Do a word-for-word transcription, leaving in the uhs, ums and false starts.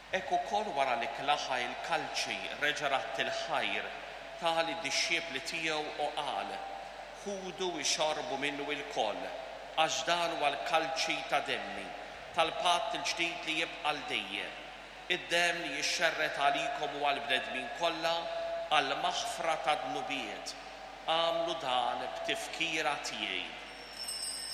Hekk ukoll wara li klaħa il-kalċi reġa' ratt il-ħajr tali d-disċiepli tiegħu u qal: ħudu u xorbu minnu l-koll, għax dan huwa l-kalċi ta' demmi tal-patt il-ġdid li jibqa' l dejjem. Id-demm li jixxerret għalikom u għall-bnedmin kollha għall maħfra ta' dnubiet. Għamlu dan b'tifkira tiegħi.